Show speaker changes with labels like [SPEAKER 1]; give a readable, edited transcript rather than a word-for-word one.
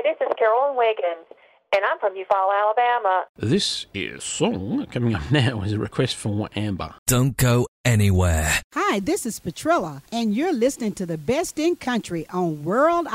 [SPEAKER 1] this is Carolyn Wiggins, and I'm from Eufaula, Alabama.
[SPEAKER 2] This is Song. Coming up now is a request from Amber.
[SPEAKER 3] Don't go anywhere.
[SPEAKER 4] Hi, this is Petrilla, and you're listening to the best in country on World